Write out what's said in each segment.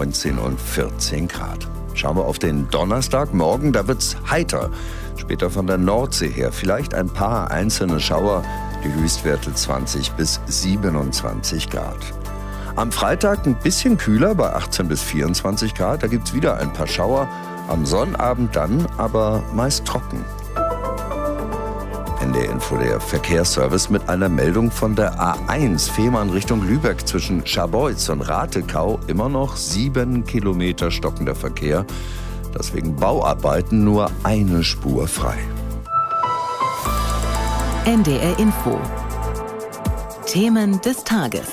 19 und 14 Grad. Schauen wir auf den Donnerstag. Morgen, da wird's heiter. Später von der Nordsee her vielleicht ein paar einzelne Schauer. Die Höchstwerte 20 bis 27 Grad. Am Freitag ein bisschen kühler bei 18 bis 24 Grad. Da gibt's wieder ein paar Schauer. Am Sonnabend dann aber meist trocken. NDR Info, der Verkehrsservice mit einer Meldung von der A1 Fehmarn Richtung Lübeck zwischen Scharbeutz und Ratekau. Immer noch 7 Kilometer stockender Verkehr. Deswegen Bauarbeiten nur eine Spur frei. NDR Info. Themen des Tages.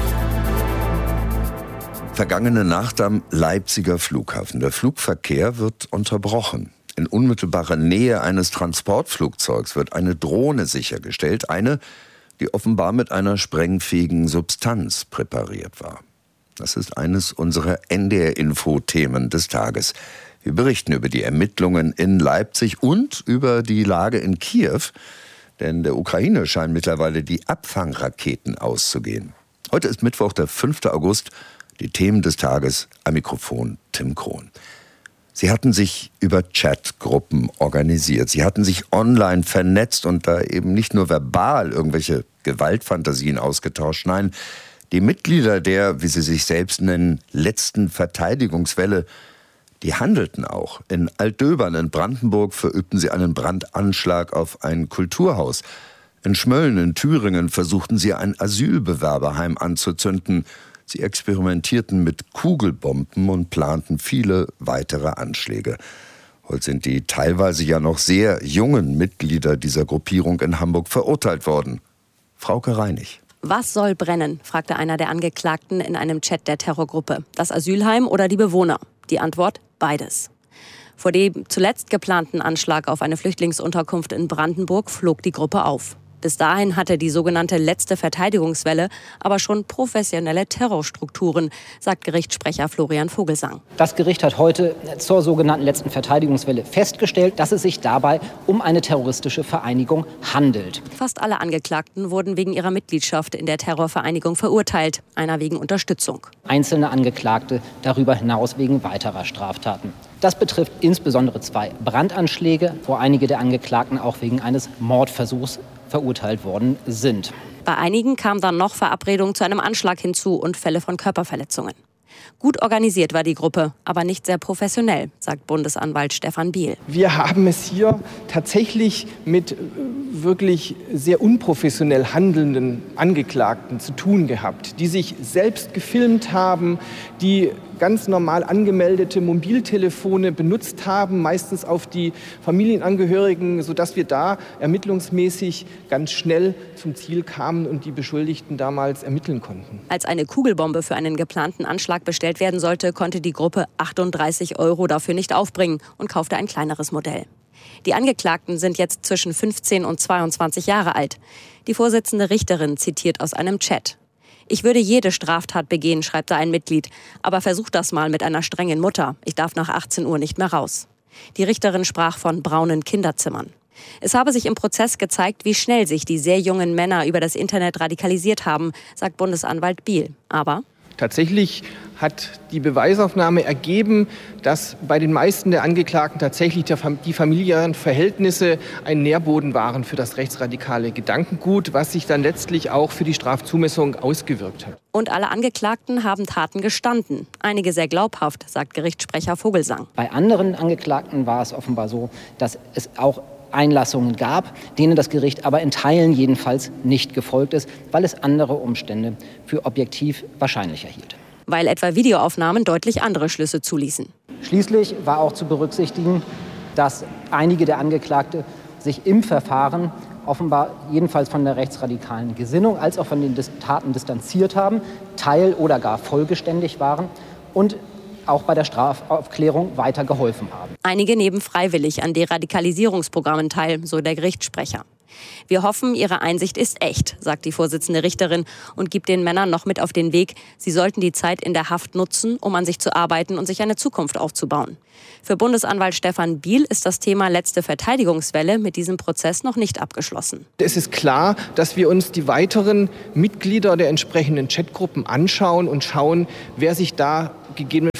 Vergangene Nacht am Leipziger Flughafen. Der Flugverkehr wird unterbrochen. In unmittelbarer Nähe eines Transportflugzeugs wird eine Drohne sichergestellt. Eine, die offenbar mit einer sprengfähigen Substanz präpariert war. Das ist eines unserer NDR-Info-Themen des Tages. Wir berichten über die Ermittlungen in Leipzig und über die Lage in Kiew. Denn der Ukraine scheinen mittlerweile die Abfangraketen auszugehen. Heute ist Mittwoch, der 5. August. Die Themen des Tages am Mikrofon Tim Krohn. Sie hatten sich über Chatgruppen organisiert. Sie hatten sich online vernetzt und da eben nicht nur verbal irgendwelche Gewaltfantasien ausgetauscht. Nein, die Mitglieder der, wie sie sich selbst nennen, letzten Verteidigungswelle, die handelten auch. In Altdöbern in Brandenburg verübten sie einen Brandanschlag auf ein Kulturhaus. In Schmölln in Thüringen versuchten sie ein Asylbewerberheim anzuzünden. Sie experimentierten mit Kugelbomben und planten viele weitere Anschläge. Heute sind die teilweise ja noch sehr jungen Mitglieder dieser Gruppierung in Hamburg verurteilt worden. Frauke Reinig. Was soll brennen, fragte einer der Angeklagten in einem Chat der Terrorgruppe. Das Asylheim oder die Bewohner? Die Antwort: beides. Vor dem zuletzt geplanten Anschlag auf eine Flüchtlingsunterkunft in Brandenburg flog die Gruppe auf. Bis dahin hatte die sogenannte letzte Verteidigungswelle aber schon professionelle Terrorstrukturen, sagt Gerichtssprecher Florian Vogelsang. Das Gericht hat heute zur sogenannten letzten Verteidigungswelle festgestellt, dass es sich dabei um eine terroristische Vereinigung handelt. Fast alle Angeklagten wurden wegen ihrer Mitgliedschaft in der Terrorvereinigung verurteilt, einer wegen Unterstützung. Einzelne Angeklagte darüber hinaus wegen weiterer Straftaten. Das betrifft insbesondere 2 Brandanschläge, wo einige der Angeklagten auch wegen eines Mordversuchs verurteilt worden sind. Bei einigen kam dann noch Verabredung zu einem Anschlag hinzu und Fälle von Körperverletzungen. Gut organisiert war die Gruppe, aber nicht sehr professionell, sagt Bundesanwalt Stefan Biel. Wir haben es hier tatsächlich mit wirklich sehr unprofessionell handelnden Angeklagten zu tun gehabt, die sich selbst gefilmt haben, die ganz normal angemeldete Mobiltelefone benutzt haben, meistens auf die Familienangehörigen, sodass wir da ermittlungsmäßig ganz schnell zum Ziel kamen und die Beschuldigten damals ermitteln konnten. Als eine Kugelbombe für einen geplanten Anschlag bestellt werden sollte, konnte die Gruppe 38 € dafür nicht aufbringen und kaufte ein kleineres Modell. Die Angeklagten sind jetzt zwischen 15 und 22 Jahre alt. Die Vorsitzende Richterin zitiert aus einem Chat. Ich würde jede Straftat begehen, schreibt da ein Mitglied. Aber versuch das mal mit einer strengen Mutter. Ich darf nach 18 Uhr nicht mehr raus. Die Richterin sprach von braunen Kinderzimmern. Es habe sich im Prozess gezeigt, wie schnell sich die sehr jungen Männer über das Internet radikalisiert haben, sagt Bundesanwalt Biel. Aber tatsächlich hat die Beweisaufnahme ergeben, dass bei den meisten der Angeklagten tatsächlich die familiären Verhältnisse ein Nährboden waren für das rechtsradikale Gedankengut, was sich dann letztlich auch für die Strafzumessung ausgewirkt hat. Und alle Angeklagten haben Taten gestanden. Einige sehr glaubhaft, sagt Gerichtssprecher Vogelsang. Bei anderen Angeklagten war es offenbar so, dass es auch Einlassungen gab, denen das Gericht aber in Teilen jedenfalls nicht gefolgt ist, weil es andere Umstände für objektiv wahrscheinlicher hielt. Weil etwa Videoaufnahmen deutlich andere Schlüsse zuließen. Schließlich war auch zu berücksichtigen, dass einige der Angeklagte sich im Verfahren offenbar jedenfalls von der rechtsradikalen Gesinnung als auch von den Taten distanziert haben, teil- oder gar vollgeständig waren und auch bei der Strafaufklärung weiter geholfen haben. Einige nehmen freiwillig an Deradikalisierungsprogrammen teil, so der Gerichtssprecher. Wir hoffen, Ihre Einsicht ist echt, sagt die Vorsitzende Richterin und gibt den Männern noch mit auf den Weg, sie sollten die Zeit in der Haft nutzen, um an sich zu arbeiten und sich eine Zukunft aufzubauen. Für Bundesanwalt Stefan Biel ist das Thema letzte Verteidigungswelle mit diesem Prozess noch nicht abgeschlossen. Es ist klar, dass wir uns die weiteren Mitglieder der entsprechenden Chatgruppen anschauen und schauen, wer sich da gegebenenfalls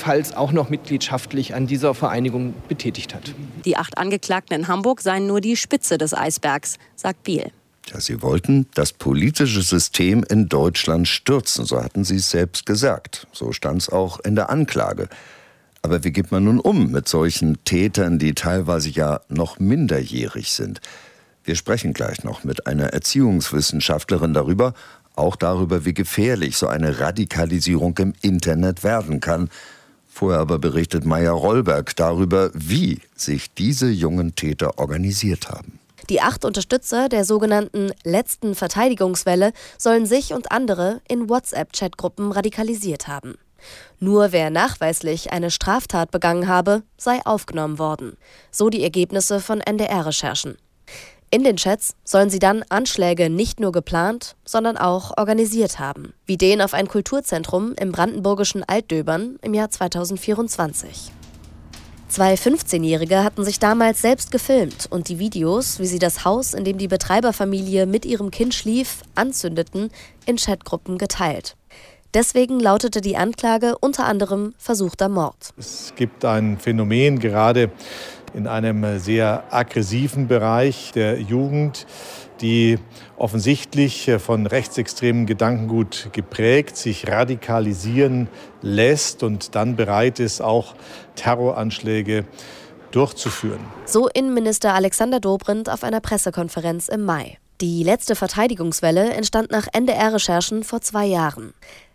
gegebenenfalls auch noch mitgliedschaftlich an dieser Vereinigung betätigt hat. Die 8 Angeklagten in Hamburg seien nur die Spitze des Eisbergs, sagt Biel. Ja, sie wollten das politische System in Deutschland stürzen, so hatten sie es selbst gesagt. So stand es auch in der Anklage. Aber wie geht man nun um mit solchen Tätern, die teilweise ja noch minderjährig sind? Wir sprechen gleich noch mit einer Erziehungswissenschaftlerin darüber, auch darüber, wie gefährlich so eine Radikalisierung im Internet werden kann. Vorher aber berichtet Maya Rollberg darüber, wie sich diese jungen Täter organisiert haben. Die 8 Unterstützer der sogenannten letzten Verteidigungswelle sollen sich und andere in WhatsApp-Chatgruppen radikalisiert haben. Nur wer nachweislich eine Straftat begangen habe, sei aufgenommen worden. So die Ergebnisse von NDR-Recherchen. In den Chats sollen sie dann Anschläge nicht nur geplant, sondern auch organisiert haben. Wie den auf ein Kulturzentrum im brandenburgischen Altdöbern im Jahr 2024. 2 15-Jährige hatten sich damals selbst gefilmt und die Videos, wie sie das Haus, in dem die Betreiberfamilie mit ihrem Kind schlief, anzündeten, in Chatgruppen geteilt. Deswegen lautete die Anklage unter anderem versuchter Mord. Es gibt ein Phänomen, gerade in einem sehr aggressiven Bereich der Jugend, die offensichtlich von rechtsextremen Gedankengut geprägt, sich radikalisieren lässt und dann bereit ist, auch Terroranschläge durchzuführen. So Innenminister Alexander Dobrindt auf einer Pressekonferenz im Mai. Die letzte Verteidigungswelle entstand nach NDR-Recherchen vor 2 Jahren.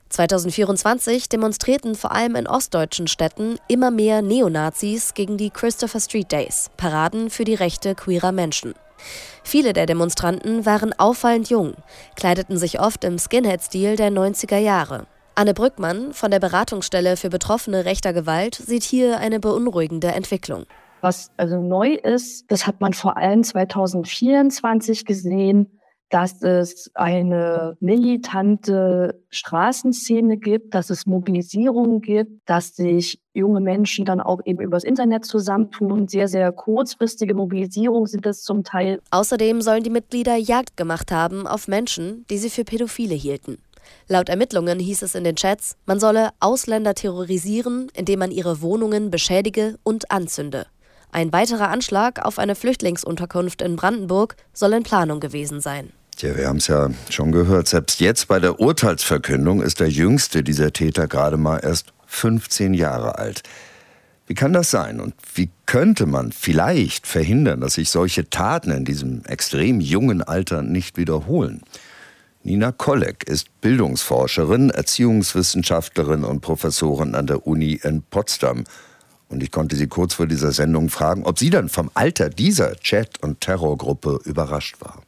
2024 demonstrierten vor allem in ostdeutschen Städten immer mehr Neonazis gegen die Christopher Street Days, Paraden für die Rechte queerer Menschen. Viele der Demonstranten waren auffallend jung, kleideten sich oft im Skinhead-Stil der 90er Jahre. Anne Brückmann von der Beratungsstelle für Betroffene rechter Gewalt sieht hier eine beunruhigende Entwicklung. Was also neu ist, das hat man vor allem 2024 gesehen, dass es eine militante Straßenszene gibt, dass es Mobilisierungen gibt, dass sich junge Menschen dann auch eben übers Internet zusammentun. Sehr, sehr kurzfristige Mobilisierungen sind es zum Teil. Außerdem sollen die Mitglieder Jagd gemacht haben auf Menschen, die sie für Pädophile hielten. Laut Ermittlungen hieß es in den Chats, man solle Ausländer terrorisieren, indem man ihre Wohnungen beschädige und anzünde. Ein weiterer Anschlag auf eine Flüchtlingsunterkunft in Brandenburg soll in Planung gewesen sein. Tja, wir haben es ja schon gehört. Selbst jetzt bei der Urteilsverkündung ist der jüngste dieser Täter gerade mal erst 15 Jahre alt. Wie kann das sein? Und wie könnte man vielleicht verhindern, dass sich solche Taten in diesem extrem jungen Alter nicht wiederholen? Nina Kolleg ist Bildungsforscherin, Erziehungswissenschaftlerin und Professorin an der Uni in Potsdam. Und ich konnte sie kurz vor dieser Sendung fragen, ob sie dann vom Alter dieser Chat- und Terrorgruppe überrascht war.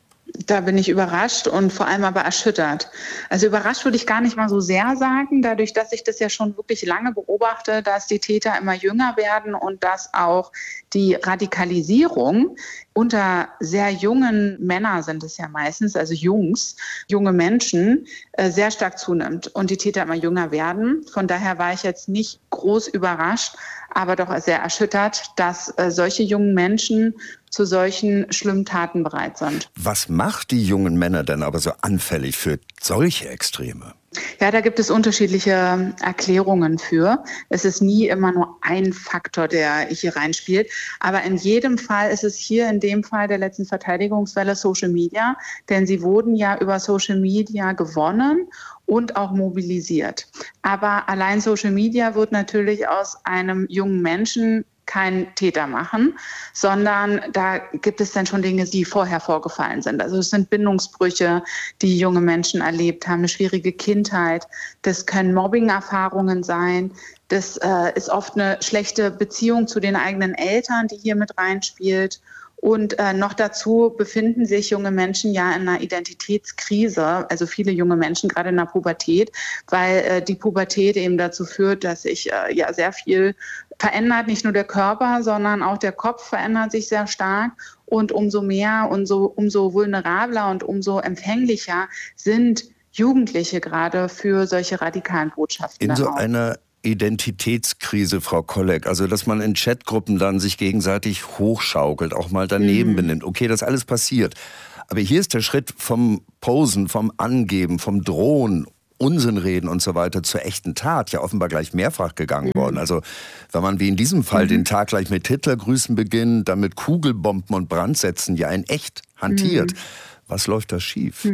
Da bin ich überrascht und vor allem aber erschüttert. Also überrascht würde ich gar nicht mal so sehr sagen, dadurch, dass ich das ja schon wirklich lange beobachte, dass die Täter immer jünger werden und dass auch die Radikalisierung unter sehr jungen Männern sind es ja meistens, also junge Menschen, sehr stark zunimmt und die Täter immer jünger werden. Von daher war ich jetzt nicht groß überrascht, aber doch sehr erschüttert, dass solche jungen Menschen zu solchen schlimmen Taten bereit sind. Was macht die jungen Männer denn aber so anfällig für solche Extreme? Ja, da gibt es unterschiedliche Erklärungen für. Es ist nie immer nur ein Faktor, der hier reinspielt. Aber in jedem Fall ist es hier in dem Fall der letzten Verteidigungswelle Social Media. Denn sie wurden ja über Social Media gewonnen und auch mobilisiert. Aber allein Social Media wird natürlich aus einem jungen Menschen keinen Täter machen, sondern da gibt es dann schon Dinge, die vorher vorgefallen sind. Also es sind Bindungsbrüche, die junge Menschen erlebt haben, eine schwierige Kindheit. Das können Mobbing-Erfahrungen sein. Das ist oft eine schlechte Beziehung zu den eigenen Eltern, die hier mit reinspielt. Und noch dazu befinden sich junge Menschen ja in einer Identitätskrise, also viele junge Menschen gerade in der Pubertät, weil die Pubertät eben dazu führt, dass sich ja sehr viel verändert, nicht nur der Körper, sondern auch der Kopf verändert sich sehr stark. Und umso mehr und umso vulnerabler und umso empfänglicher sind Jugendliche gerade für solche radikalen Botschaften. In so einer Identitätskrise, Frau Kolleg, also dass man in Chatgruppen dann sich gegenseitig hochschaukelt, auch mal daneben benimmt. Okay, das alles passiert. Aber hier ist der Schritt vom Posen, vom Angeben, vom Drohen Unsinn reden und so weiter zur echten Tat ja offenbar gleich mehrfach gegangen worden. Also wenn man wie in diesem Fall den Tag gleich mit Hitlergrüßen beginnt, dann mit Kugelbomben und Brandsätzen ja in echt hantiert, was läuft da schief?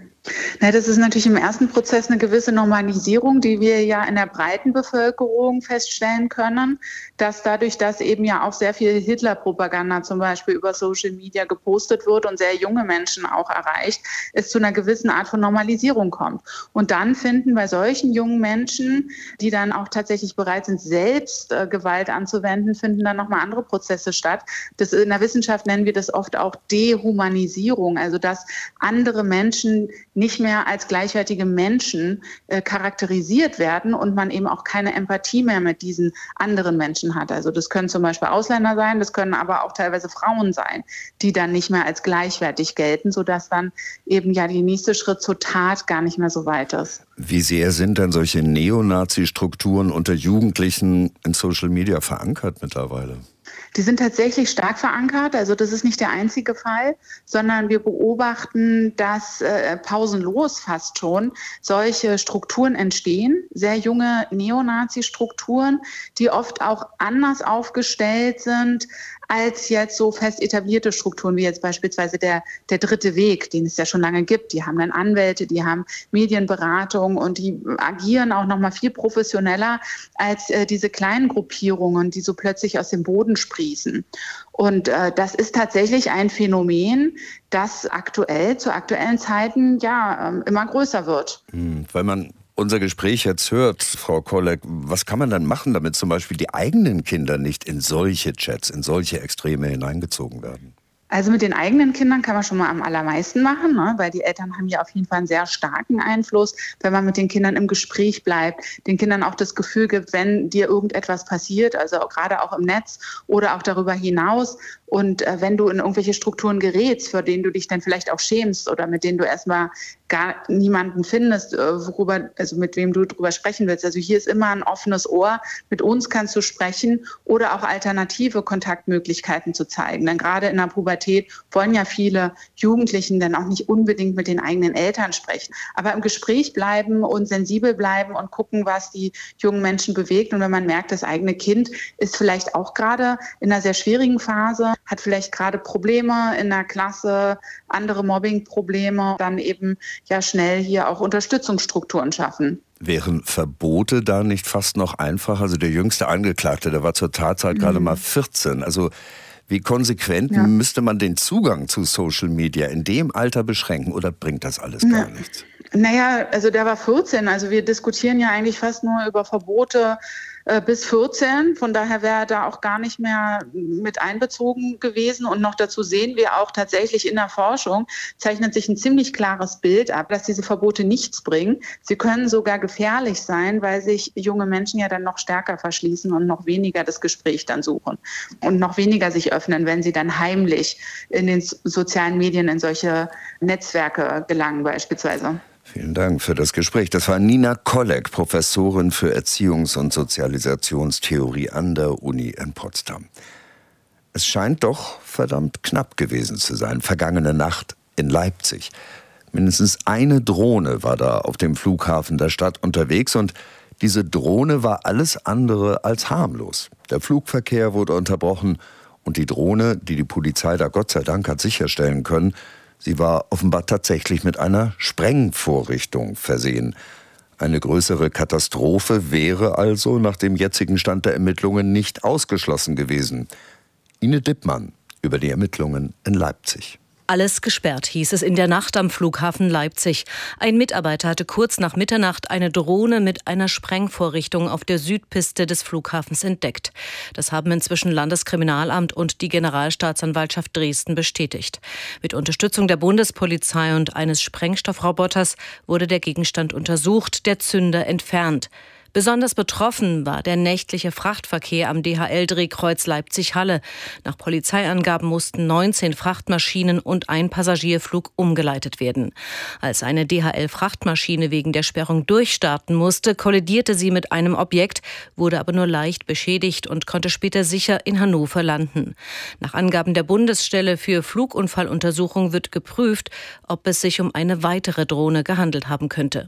Na, das ist natürlich im ersten Prozess eine gewisse Normalisierung, die wir ja in der breiten Bevölkerung feststellen können, dass dadurch, dass eben ja auch sehr viel Hitler-Propaganda zum Beispiel über Social Media gepostet wird und sehr junge Menschen auch erreicht, es zu einer gewissen Art von Normalisierung kommt. Und dann finden bei solchen jungen Menschen, die dann auch tatsächlich bereit sind, selbst Gewalt anzuwenden, finden dann nochmal andere Prozesse statt. In der Wissenschaft nennen wir das oft auch Dehumanisierung, also dass andere Menschen nicht mehr als gleichwertige Menschen charakterisiert werden und man eben auch keine Empathie mehr mit diesen anderen Menschen hat. Also das können zum Beispiel Ausländer sein, das können aber auch teilweise Frauen sein, die dann nicht mehr als gleichwertig gelten, sodass dann eben ja der nächste Schritt zur Tat gar nicht mehr so weit ist. Wie sehr sind denn solche Neonazi-Strukturen unter Jugendlichen in Social Media verankert mittlerweile? Die sind tatsächlich stark verankert. Also das ist nicht der einzige Fall, sondern wir beobachten, dass pausenlos fast schon solche Strukturen entstehen. Sehr junge Neonazi-Strukturen, die oft auch anders aufgestellt sind als jetzt so fest etablierte Strukturen, wie jetzt beispielsweise der dritte Weg, den es ja schon lange gibt. Die haben dann Anwälte, die haben Medienberatung und die agieren auch noch mal viel professioneller als diese kleinen Gruppierungen, die so plötzlich aus dem Boden sprießen. Und das ist tatsächlich ein Phänomen, das zu aktuellen Zeiten immer größer wird. Weil man unser Gespräch jetzt hört, Frau Kolleg, was kann man dann machen, damit zum Beispiel die eigenen Kinder nicht in solche Chats, in solche Extreme hineingezogen werden? Also mit den eigenen Kindern kann man schon mal am allermeisten machen, ne? Weil die Eltern haben ja auf jeden Fall einen sehr starken Einfluss, wenn man mit den Kindern im Gespräch bleibt, den Kindern auch das Gefühl gibt, wenn dir irgendetwas passiert, also gerade auch im Netz oder auch darüber hinaus und wenn du in irgendwelche Strukturen gerätst, vor denen du dich dann vielleicht auch schämst oder mit denen du erstmal gar niemanden findest, mit wem du drüber sprechen willst. Also hier ist immer ein offenes Ohr. Mit uns kannst du sprechen oder auch alternative Kontaktmöglichkeiten zu zeigen. Denn gerade in der Pubertät wollen ja viele Jugendlichen dann auch nicht unbedingt mit den eigenen Eltern sprechen. Aber im Gespräch bleiben und sensibel bleiben und gucken, was die jungen Menschen bewegt. Und wenn man merkt, das eigene Kind ist vielleicht auch gerade in einer sehr schwierigen Phase, hat vielleicht gerade Probleme in der Klasse, andere Mobbing-Probleme, dann eben schnell hier auch Unterstützungsstrukturen schaffen. Wären Verbote da nicht fast noch einfacher? Also der jüngste Angeklagte, der war zur Tatzeit gerade mal 14. Also wie konsequent müsste man den Zugang zu Social Media in dem Alter beschränken oder bringt das alles gar nichts? Naja, also der war 14. Also wir diskutieren ja eigentlich fast nur über Verbote bis 14. Von daher wäre er da auch gar nicht mehr mit einbezogen gewesen. Und noch dazu sehen wir auch tatsächlich in der Forschung, zeichnet sich ein ziemlich klares Bild ab, dass diese Verbote nichts bringen. Sie können sogar gefährlich sein, weil sich junge Menschen ja dann noch stärker verschließen und noch weniger das Gespräch dann suchen und noch weniger sich öffnen, wenn sie dann heimlich in den sozialen Medien in solche Netzwerke gelangen beispielsweise. Vielen Dank für das Gespräch. Das war Nina Kolleg, Professorin für Erziehungs- und Sozialisationstheorie an der Uni in Potsdam. Es scheint doch verdammt knapp gewesen zu sein. Vergangene Nacht in Leipzig. Mindestens eine Drohne war da auf dem Flughafen der Stadt unterwegs und diese Drohne war alles andere als harmlos. Der Flugverkehr wurde unterbrochen und die Drohne, die die Polizei da Gott sei Dank hat sicherstellen können, sie war offenbar tatsächlich mit einer Sprengvorrichtung versehen. Eine größere Katastrophe wäre also nach dem jetzigen Stand der Ermittlungen nicht ausgeschlossen gewesen. Ine Dippmann über die Ermittlungen in Leipzig. Alles gesperrt, hieß es in der Nacht am Flughafen Leipzig. Ein Mitarbeiter hatte kurz nach Mitternacht eine Drohne mit einer Sprengvorrichtung auf der Südpiste des Flughafens entdeckt. Das haben inzwischen Landeskriminalamt und die Generalstaatsanwaltschaft Dresden bestätigt. Mit Unterstützung der Bundespolizei und eines Sprengstoffroboters wurde der Gegenstand untersucht, der Zünder entfernt. Besonders betroffen war der nächtliche Frachtverkehr am DHL-Drehkreuz Leipzig-Halle. Nach Polizeiangaben mussten 19 Frachtmaschinen und ein Passagierflug umgeleitet werden. Als eine DHL-Frachtmaschine wegen der Sperrung durchstarten musste, kollidierte sie mit einem Objekt, wurde aber nur leicht beschädigt und konnte später sicher in Hannover landen. Nach Angaben der Bundesstelle für Flugunfalluntersuchung wird geprüft, ob es sich um eine weitere Drohne gehandelt haben könnte.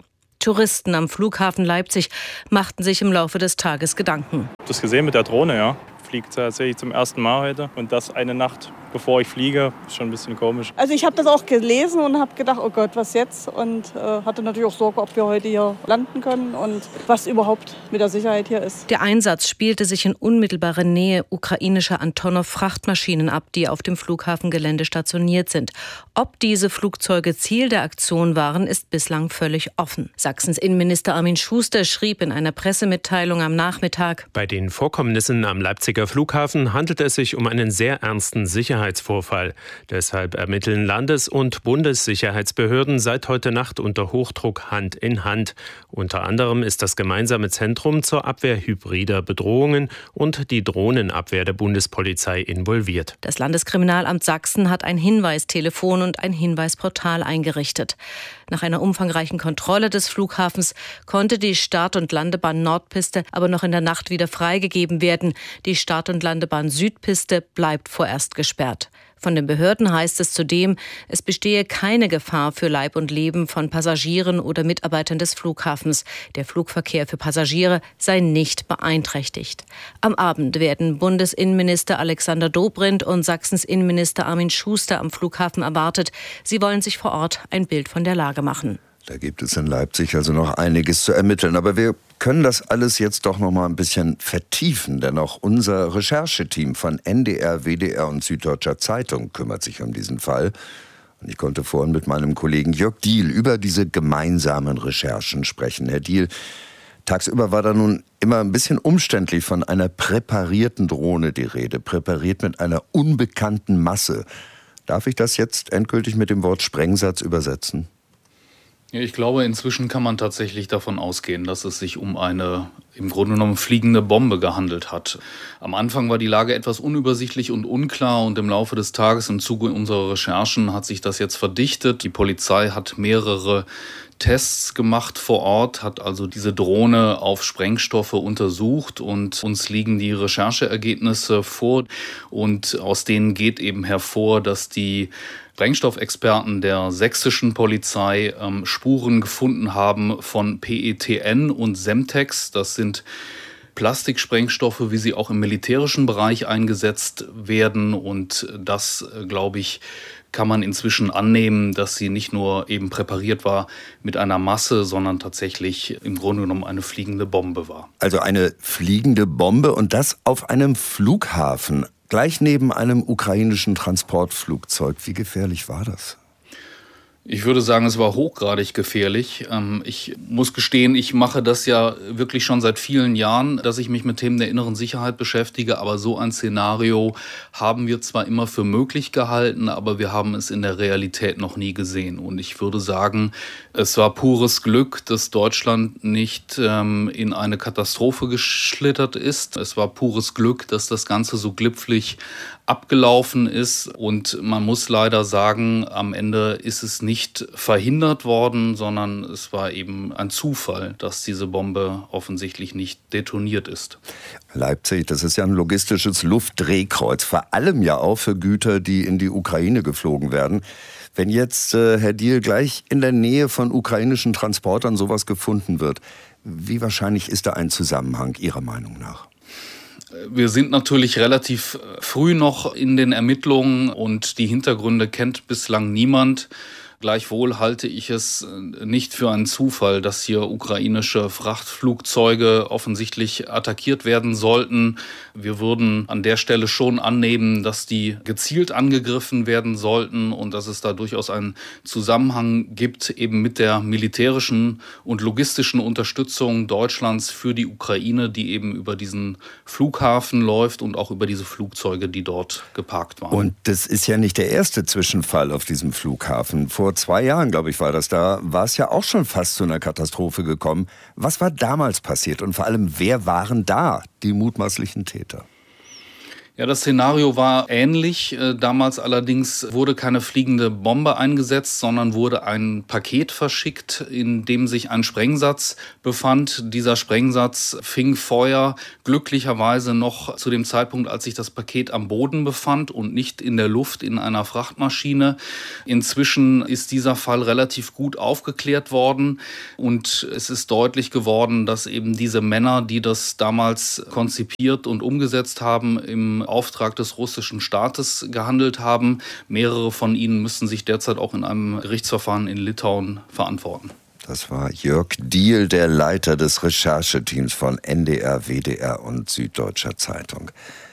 Touristen am Flughafen Leipzig machten sich im Laufe des Tages Gedanken. Ich habe das gesehen mit der Drohne, ja. Fliegt tatsächlich zum ersten Mal heute. Und das eine Nacht, bevor ich fliege, ist schon ein bisschen komisch. Also ich habe das auch gelesen und habe gedacht, oh Gott, was jetzt? Und hatte natürlich auch Sorge, ob wir heute hier landen können und was überhaupt mit der Sicherheit hier ist. Der Einsatz spielte sich in unmittelbarer Nähe ukrainischer Antonov-Frachtmaschinen ab, die auf dem Flughafengelände stationiert sind. Ob diese Flugzeuge Ziel der Aktion waren, ist bislang völlig offen. Sachsens Innenminister Armin Schuster schrieb in einer Pressemitteilung am Nachmittag: Bei den Vorkommnissen am Leipziger Flughafen handelt es sich um einen sehr ernsten Sicherheitsvorfall. Deshalb ermitteln Landes- und Bundessicherheitsbehörden seit heute Nacht unter Hochdruck Hand in Hand. Unter anderem ist das gemeinsame Zentrum zur Abwehr hybrider Bedrohungen und die Drohnenabwehr der Bundespolizei involviert. Das Landeskriminalamt Sachsen hat ein Hinweistelefon und ein Hinweisportal eingerichtet. Nach einer umfangreichen Kontrolle des Flughafens konnte die Start- und Landebahn Nordpiste aber noch in der Nacht wieder freigegeben werden. Die Start- und Landebahn Südpiste bleibt vorerst gesperrt. Von den Behörden heißt es zudem, es bestehe keine Gefahr für Leib und Leben von Passagieren oder Mitarbeitern des Flughafens. Der Flugverkehr für Passagiere sei nicht beeinträchtigt. Am Abend werden Bundesinnenminister Alexander Dobrindt und Sachsens Innenminister Armin Schuster am Flughafen erwartet. Sie wollen sich vor Ort ein Bild von der Lage machen. Da gibt es in Leipzig also noch einiges zu ermitteln. Aber wir können das alles jetzt doch noch mal ein bisschen vertiefen. Denn auch unser Rechercheteam von NDR, WDR und Süddeutscher Zeitung kümmert sich um diesen Fall. Und ich konnte vorhin mit meinem Kollegen Jörg Diehl über diese gemeinsamen Recherchen sprechen. Herr Diehl, tagsüber war da nun immer ein bisschen umständlich von einer präparierten Drohne die Rede. Präpariert mit einer unbekannten Masse. Darf ich das jetzt endgültig mit dem Wort Sprengsatz übersetzen? Ja, ich glaube, inzwischen kann man tatsächlich davon ausgehen, dass es sich um eine im Grunde genommen fliegende Bombe gehandelt hat. Am Anfang war die Lage etwas unübersichtlich und unklar und im Laufe des Tages im Zuge unserer Recherchen hat sich das jetzt verdichtet. Die Polizei hat mehrere Tests gemacht vor Ort, hat also diese Drohne auf Sprengstoffe untersucht und uns liegen die Rechercheergebnisse vor und aus denen geht eben hervor, dass die Sprengstoffexperten der sächsischen Polizei Spuren gefunden haben von PETN und Semtex. Das sind Plastiksprengstoffe, wie sie auch im militärischen Bereich eingesetzt werden. Und das, glaube ich, kann man inzwischen annehmen, dass sie nicht nur eben präpariert war mit einer Masse, sondern tatsächlich im Grunde genommen eine fliegende Bombe war. Also eine fliegende Bombe und das auf einem Flughafen. Gleich neben einem ukrainischen Transportflugzeug. Wie gefährlich war das? Ich würde sagen, es war hochgradig gefährlich. Ich muss gestehen, ich mache das ja wirklich schon seit vielen Jahren, dass ich mich mit Themen der inneren Sicherheit beschäftige. Aber so ein Szenario haben wir zwar immer für möglich gehalten, aber wir haben es in der Realität noch nie gesehen. Und ich würde sagen, es war pures Glück, dass Deutschland nicht in eine Katastrophe geschlittert ist. Es war pures Glück, dass das Ganze so glimpflich abgelaufen ist. Und man muss leider sagen, am Ende ist es nicht verhindert worden, sondern es war eben ein Zufall, dass diese Bombe offensichtlich nicht detoniert ist. Leipzig, das ist ja ein logistisches Luftdrehkreuz, vor allem ja auch für Güter, die in die Ukraine geflogen werden. Wenn jetzt, Herr Diehl, gleich in der Nähe von ukrainischen Transportern sowas gefunden wird, wie wahrscheinlich ist da ein Zusammenhang Ihrer Meinung nach? Wir sind natürlich relativ früh noch in den Ermittlungen und die Hintergründe kennt bislang niemand. Gleichwohl halte ich es nicht für einen Zufall, dass hier ukrainische Frachtflugzeuge offensichtlich attackiert werden sollten. Wir würden an der Stelle schon annehmen, dass die gezielt angegriffen werden sollten und dass es da durchaus einen Zusammenhang gibt eben mit der militärischen und logistischen Unterstützung Deutschlands für die Ukraine, die eben über diesen Flughafen läuft und auch über diese Flugzeuge, die dort geparkt waren. Und das ist ja nicht der erste Zwischenfall auf diesem Flughafen. Vor 2 Jahren, glaube ich, war das. Da war es ja auch schon fast zu einer Katastrophe gekommen. Was war damals passiert und vor allem, wer waren da die mutmaßlichen Täter? Ja, das Szenario war ähnlich. Damals allerdings wurde keine fliegende Bombe eingesetzt, sondern wurde ein Paket verschickt, in dem sich ein Sprengsatz befand. Dieser Sprengsatz fing Feuer glücklicherweise noch zu dem Zeitpunkt, als sich das Paket am Boden befand und nicht in der Luft in einer Frachtmaschine. Inzwischen ist dieser Fall relativ gut aufgeklärt worden und es ist deutlich geworden, dass eben diese Männer, die das damals konzipiert und umgesetzt haben, im Auftrag des russischen Staates gehandelt haben. Mehrere von ihnen müssen sich derzeit auch in einem Gerichtsverfahren in Litauen verantworten. Das war Jörg Diehl, der Leiter des Rechercheteams von NDR, WDR und Süddeutscher Zeitung.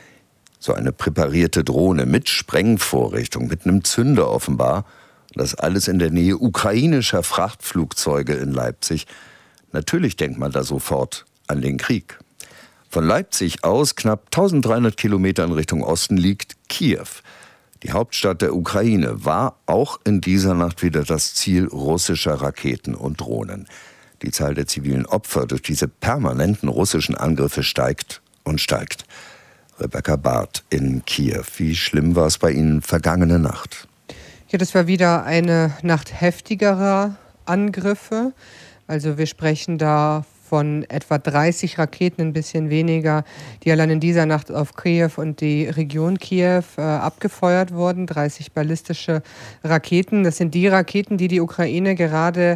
So eine präparierte Drohne mit Sprengvorrichtung, mit einem Zünder offenbar, das alles in der Nähe ukrainischer Frachtflugzeuge in Leipzig. Natürlich denkt man da sofort an den Krieg. Von Leipzig aus, knapp 1300 Kilometer in Richtung Osten, liegt Kiew. Die Hauptstadt der Ukraine war auch in dieser Nacht wieder das Ziel russischer Raketen und Drohnen. Die Zahl der zivilen Opfer durch diese permanenten russischen Angriffe steigt und steigt. Rebecca Barth in Kiew. Wie schlimm war es bei Ihnen vergangene Nacht? Ja, das war wieder eine Nacht heftigerer Angriffe. Also wir sprechen da von etwa 30 Raketen, ein bisschen weniger, die allein in dieser Nacht auf Kiew und die Region Kiew abgefeuert wurden. 30 ballistische Raketen. Das sind die Raketen, die die Ukraine gerade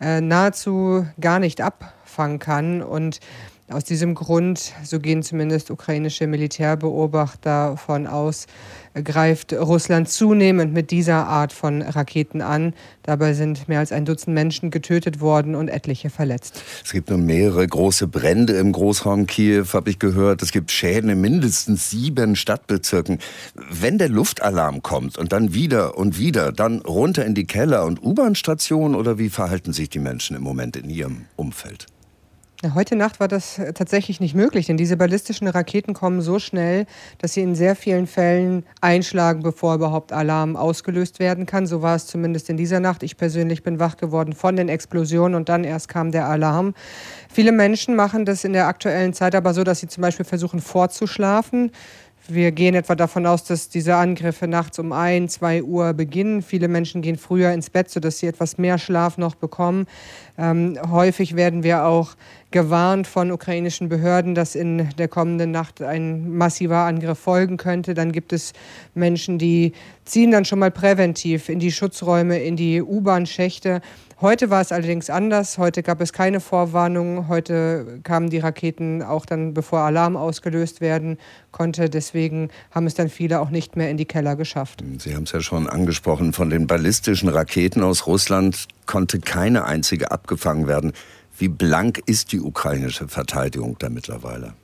nahezu gar nicht abfangen kann. Und aus diesem Grund, so gehen zumindest ukrainische Militärbeobachter von aus, greift Russland zunehmend mit dieser Art von Raketen an. Dabei sind mehr als ein Dutzend Menschen getötet worden und etliche verletzt. Es gibt nun mehrere große Brände im Großraum Kiew, habe ich gehört. Es gibt Schäden in mindestens 7 Stadtbezirken. Wenn der Luftalarm kommt und dann wieder und wieder, dann runter in die Keller und U-Bahn-Stationen, oder wie verhalten sich die Menschen im Moment in ihrem Umfeld? Heute Nacht war das tatsächlich nicht möglich, denn diese ballistischen Raketen kommen so schnell, dass sie in sehr vielen Fällen einschlagen, bevor überhaupt Alarm ausgelöst werden kann. So war es zumindest in dieser Nacht. Ich persönlich bin wach geworden von den Explosionen und dann erst kam der Alarm. Viele Menschen machen das in der aktuellen Zeit aber so, dass sie zum Beispiel versuchen vorzuschlafen. Wir gehen etwa davon aus, dass diese Angriffe nachts um 1, 2 Uhr beginnen. Viele Menschen gehen früher ins Bett, sodass sie etwas mehr Schlaf noch bekommen. Häufig werden wir auch gewarnt von ukrainischen Behörden, dass in der kommenden Nacht ein massiver Angriff folgen könnte. Dann gibt es Menschen, die ziehen dann schon mal präventiv in die Schutzräume, in die U-Bahn-Schächte. Heute war es allerdings anders. Heute gab es keine Vorwarnung. Heute kamen die Raketen auch dann, bevor Alarm ausgelöst werden konnte. Deswegen haben es dann viele auch nicht mehr in die Keller geschafft. Sie haben es ja schon angesprochen. Von den ballistischen Raketen aus Russland konnte keine einzige abgefangen werden. Wie blank ist die ukrainische Verteidigung da mittlerweile?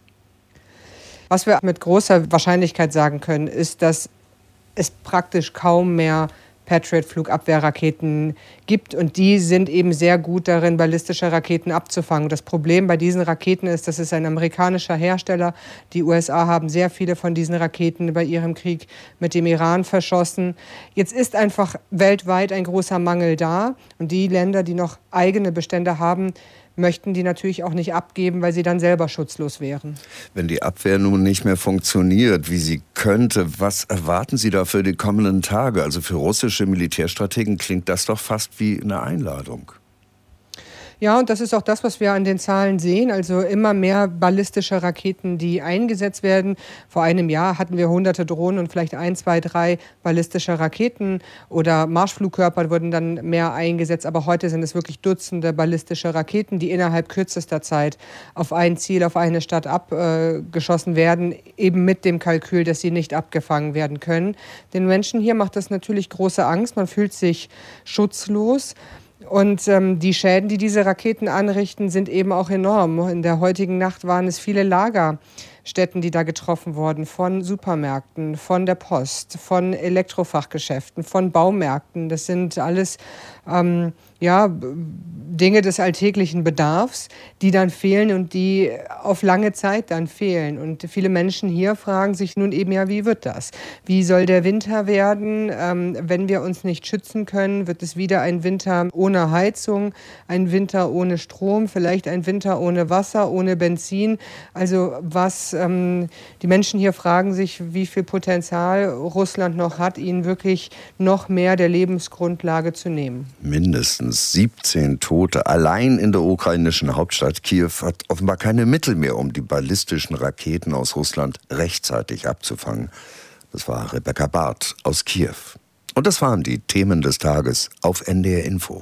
Was wir mit großer Wahrscheinlichkeit sagen können, ist, dass es praktisch kaum mehr Patriot-Flugabwehrraketen gibt und die sind eben sehr gut darin, ballistische Raketen abzufangen. Das Problem bei diesen Raketen ist, dass es ein amerikanischer Hersteller. Die USA haben sehr viele von diesen Raketen bei ihrem Krieg mit dem Iran verschossen. Jetzt ist einfach weltweit ein großer Mangel da und die Länder, die noch eigene Bestände haben, möchten die natürlich auch nicht abgeben, weil sie dann selber schutzlos wären. Wenn die Abwehr nun nicht mehr funktioniert, wie sie könnte, was erwarten Sie da für die kommenden Tage? Also für russische Militärstrategen klingt das doch fast wie eine Einladung. Ja, und das ist auch das, was wir an den Zahlen sehen. Also immer mehr ballistische Raketen, die eingesetzt werden. Vor einem Jahr hatten wir hunderte Drohnen und vielleicht 1, 2, 3 ballistische Raketen oder Marschflugkörper wurden dann mehr eingesetzt. Aber heute sind es wirklich Dutzende ballistische Raketen, die innerhalb kürzester Zeit auf ein Ziel, auf eine Stadt abgeschossen werden, eben mit dem Kalkül, dass sie nicht abgefangen werden können. Den Menschen hier macht das natürlich große Angst. Man fühlt sich schutzlos. Und die Schäden, die diese Raketen anrichten, sind eben auch enorm. In der heutigen Nacht waren es viele Lagerstätten, die da getroffen wurden, von Supermärkten, von der Post, von Elektrofachgeschäften, von Baumärkten. Das sind alles Dinge des alltäglichen Bedarfs, die dann fehlen und die auf lange Zeit dann fehlen. Und viele Menschen hier fragen sich nun eben wie wird das? Wie soll der Winter werden, wenn wir uns nicht schützen können? Wird es wieder ein Winter ohne Heizung, ein Winter ohne Strom, vielleicht ein Winter ohne Wasser, ohne Benzin? Also die Menschen hier fragen sich, wie viel Potenzial Russland noch hat, ihnen wirklich noch mehr der Lebensgrundlage zu nehmen. Mindestens 17 Tote allein in der ukrainischen Hauptstadt Kiew hat offenbar keine Mittel mehr, um die ballistischen Raketen aus Russland rechtzeitig abzufangen. Das war Rebecca Barth aus Kiew. Und das waren die Themen des Tages auf NDR Info.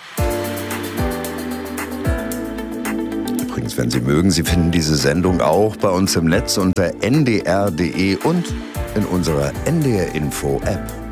Übrigens, wenn Sie mögen, Sie finden diese Sendung auch bei uns im Netz unter ndr.de und in unserer NDR Info App.